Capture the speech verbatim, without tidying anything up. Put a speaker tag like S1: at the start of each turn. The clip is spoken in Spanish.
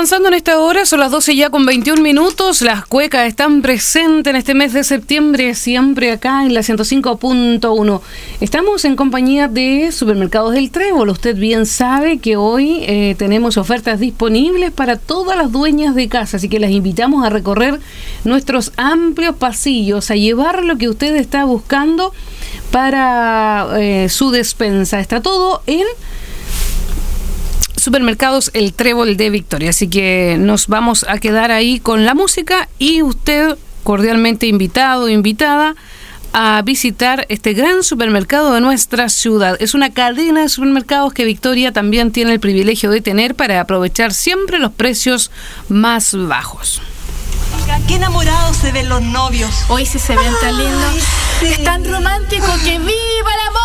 S1: avanzando en esta hora, son las doce ya con veintiún minutos. Las cuecas están presentes en este mes de septiembre, siempre acá en la ciento cinco punto uno. Estamos en compañía de Supermercados del Trébol. Usted bien sabe que hoy eh, tenemos ofertas disponibles para todas las dueñas de casa, así que las invitamos a recorrer nuestros amplios pasillos, a llevar lo que usted está buscando para eh, su despensa. Está todo en Supermercados El Trébol de Victoria, así que nos vamos a quedar ahí con la música y usted cordialmente invitado, invitada a visitar este gran supermercado de nuestra ciudad. Es una cadena de supermercados que Victoria también tiene el privilegio de tener para aprovechar siempre los precios más bajos.
S2: Qué enamorados se ven los novios.
S3: Hoy sí se ven tan lindos.
S2: Ay, sí.
S3: Es tan romántico que viva el amor.